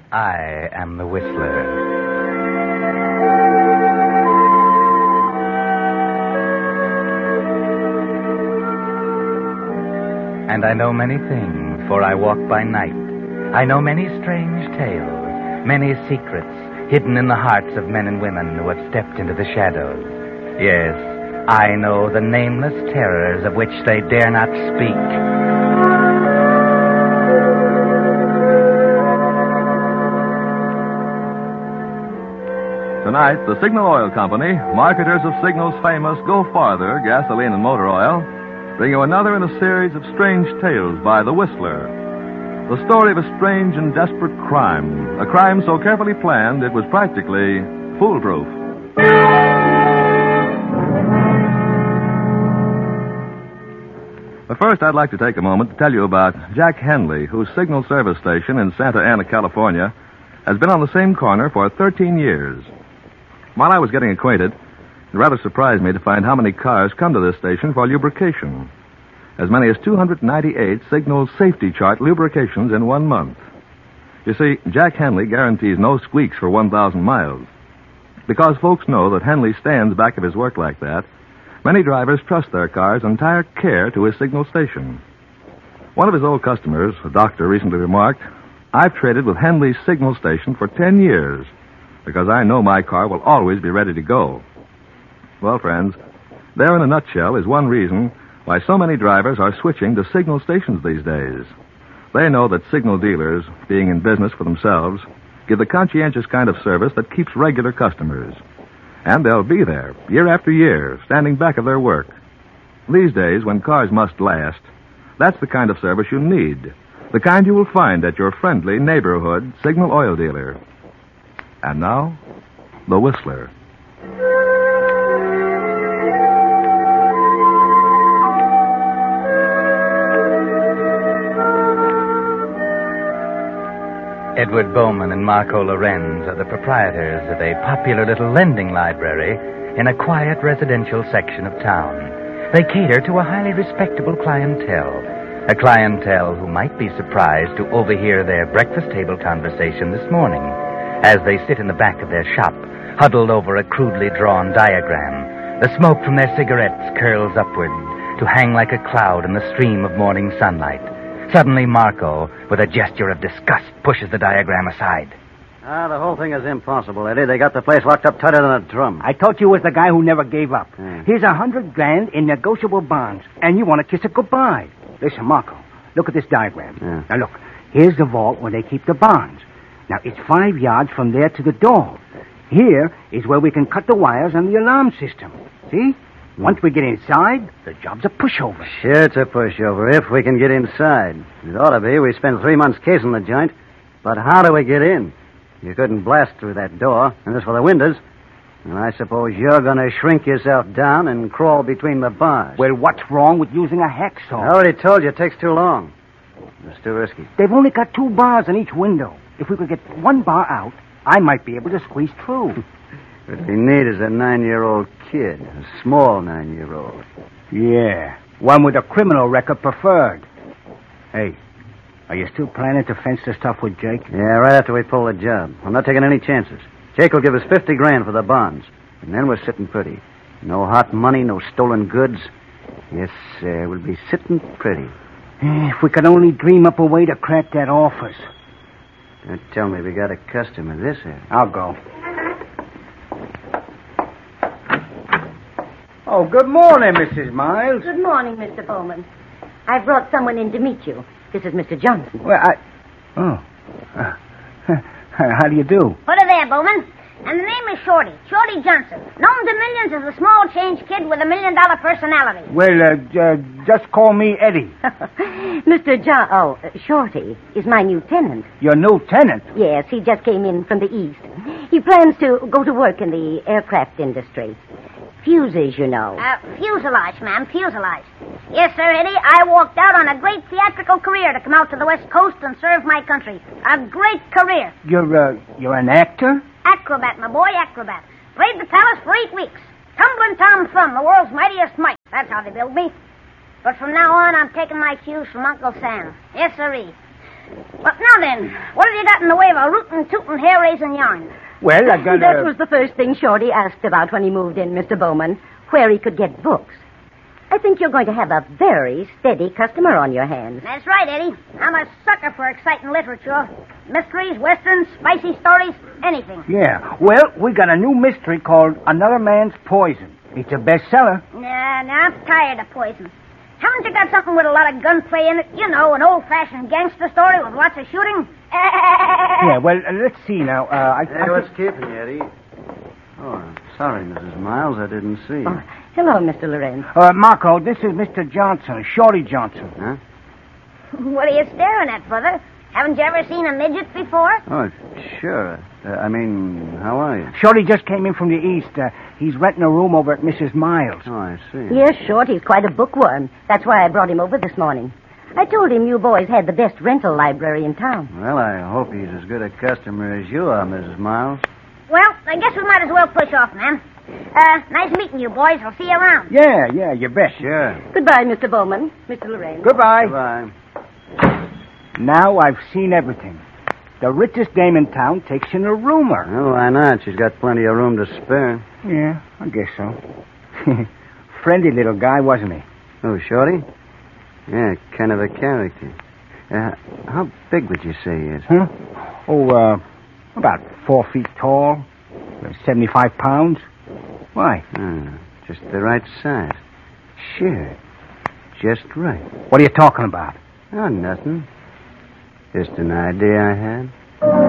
I am the Whistler. And I know many things, for I walk by night. I know many strange tales, many secrets hidden in the hearts of men and women who have stepped into the shadows. Yes, I know the nameless terrors of which they dare not speak. Tonight, the Signal Oil Company, marketers of Signal's famous Go Farther gasoline and motor oil, bring you another in a series of strange tales by The Whistler. The story of a strange and desperate crime. A crime so carefully planned it was practically foolproof. But first, I'd like to take a moment to tell you about Jack Henley, whose Signal service station in Santa Ana, California, has been on the same corner for 13 years. While I was getting acquainted, it rather surprised me to find how many cars come to this station for lubrication. As many as 298 Signal Safety Chart lubrications in 1 month. You see, Jack Henley guarantees no squeaks for 1,000 miles. Because folks know that Henley stands back of his work like that, many drivers trust their car's entire care to his Signal station. One of his old customers, a doctor, recently remarked, "I've traded with Henley's Signal station for 10 years because I know my car will always be ready to go." Well, friends, there in a nutshell is one reason why so many drivers are switching to Signal stations these days. They know that Signal dealers, being in business for themselves, give the conscientious kind of service that keeps regular customers. And they'll be there, year after year, standing back of their work. These days, when cars must last, that's the kind of service you need. The kind you will find at your friendly neighborhood Signal oil dealer. And now, The Whistler. Edward Bowman and Marco Lorenz are the proprietors of a popular little lending library in a quiet residential section of town. They cater to a highly respectable clientele, a clientele who might be surprised to overhear their breakfast table conversation this morning as they sit in the back of their shop, huddled over a crudely drawn diagram. The smoke from their cigarettes curls upward to hang like a cloud in the stream of morning sunlight. Suddenly, Marco, with a gesture of disgust, pushes the diagram aside. The whole thing is impossible, Eddie. They got the place locked up tighter than a drum. I told you was the guy who never gave up. Yeah. Here's $100,000 in negotiable bonds, and you want to kiss it goodbye. Listen, Marco, look at this diagram. Yeah. Now, look, here's the vault where they keep the bonds. Now, it's 5 yards from there to the door. Here is where we can cut the wires on the alarm system. See? Once we get inside, the job's a pushover. Sure, it's a pushover, if we can get inside. It ought to be. We spent 3 months casing the joint. But how do we get in? You couldn't blast through that door. And as for the windows, well, I suppose you're going to shrink yourself down and crawl between the bars. Well, what's wrong with using a hacksaw? I already told you it takes too long. It's too risky. They've only got 2 bars in each window. If we could get 1 bar out, I might be able to squeeze through. What we need is a 9-year-old kid. A small 9-year-old. Yeah, one with a criminal record preferred. Hey, are you still planning to fence this stuff with Jake? Yeah, right after we pull the job. I'm not taking any chances. Jake will give us $50,000 for the bonds. And then we're sitting pretty. No hot money, no stolen goods. Yes, sir, we'll be sitting pretty. If we could only dream up a way to crack that office. Don't tell me we got a customer this end. I'll go. Oh, good morning, Mrs. Miles. Good morning, Mr. Bowman. I brought someone in to meet you. This is Mr. Johnson. Well, how do you do? Put her there, Bowman. And the name is Shorty. Shorty Johnson. Known to millions as a small change kid with $1 million personality. Well, just call me Eddie. Shorty is my new tenant. Your new tenant? Yes, he just came in from the east. He plans to go to work in the aircraft industry. Fuses, you know. Fuselage, ma'am, fuselage. Yes, sir, Eddie, I walked out on a great theatrical career to come out to the West Coast and serve my country. A great career. You're an actor? Acrobat, my boy, acrobat. Played the palace for 8 weeks. Tumbling Tom Thumb, the world's mightiest mite. That's how they build me. But from now on, I'm taking my cues from Uncle Sam. Yes, sirree. Well, now then, what have you got in the way of a rootin', tootin', hair-raising yarn? Well, I got That was the first thing Shorty asked about when he moved in, Mr. Bowman, where he could get books. I think you're going to have a very steady customer on your hands. That's right, Eddie. I'm a sucker for exciting literature. Mysteries, westerns, spicy stories, anything. Yeah. Well, we got a new mystery called Another Man's Poison. It's a bestseller. Nah, I'm tired of poison. Haven't you got something with a lot of gunplay in it? You know, an old-fashioned gangster story with lots of shooting? Yeah, well, let's see now. Hey, what's keeping you, Eddie? Oh, sorry, Mrs. Miles. I didn't see you. Oh, hello, Mr. Lorenz. Marco, this is Mr. Johnson, Shorty Johnson. Huh? What are you staring at, brother? Haven't you ever seen a midget before? Oh, sure. How are you? Shorty just came in from the east. He's renting a room over at Mrs. Miles. Oh, I see. Yes, Shorty's quite a bookworm. That's why I brought him over this morning. I told him you boys had the best rental library in town. Well, I hope he's as good a customer as you are, Mrs. Miles. Well, I guess we might as well push off, man. Nice meeting you, boys. I'll see you around. Yeah, you bet. Sure. Goodbye, Mr. Bowman, Mr. Lorenz. Goodbye. Goodbye. Now I've seen everything. The richest dame in town takes in a roomer. Well, why not? She's got plenty of room to spare. Yeah, I guess so. Friendly little guy, wasn't he? Oh, Shorty? Yeah, kind of a character. How big would you say he is? Huh? Oh, about 4 feet tall, 75 pounds. Why? Just the right size. Sure. Just right. What are you talking about? Oh, nothing. Just an idea I had.